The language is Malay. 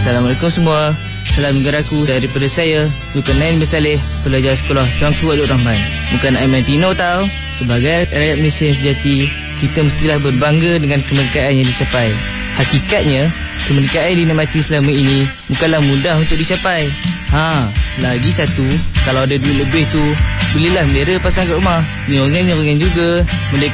Assalamualaikum semua. Salam negaraku daripada saya, Zulkarnain bin Saleh, pelajar sekolah Tuanku Wadud Rahman. Bukan Aiman Tino tau. Sebagai rakyat Malaysia yang sejati, kita mestilah berbangga dengan kemerdekaan yang dicapai. Hakikatnya, kemerdekaan yang dinikmati selama ini bukanlah mudah untuk dicapai. Lagi satu, kalau ada duit lebih tu, belilah bendera pasang kat rumah. Nyorengan juga. Merdeka